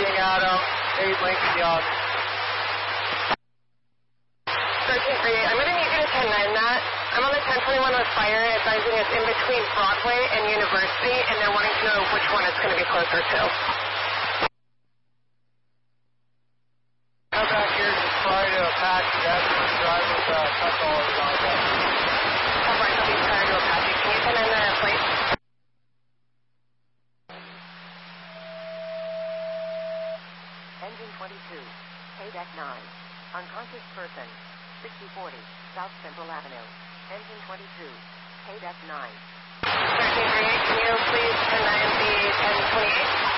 King Adam, 8 Lincoln Young. 1338, I'm going to need you to 10-9 that. I'm on the 1021 with fire, advising it's in between Broadway and University, and they're wanting to know which one it's going to be closer to. Come back here, just try to Apache. That's the driver's touch all is on that. All right, I'll be prior to Apache. Can you 10-9 that, please? Engine 22, K-Deck 9, unconscious person, 6040, South Central Avenue. Engine 22, K-Deck 9. 1338, can you please 10-9 the 1028?